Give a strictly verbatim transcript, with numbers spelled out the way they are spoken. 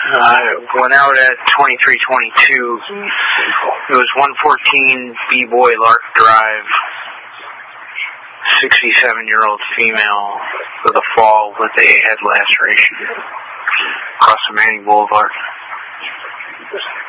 Uh, went out at twenty-three twenty-two. It was one fourteen B-Boy Lark Drive. sixty-seven-year-old female with a fall with a head laceration across the Manning Boulevard.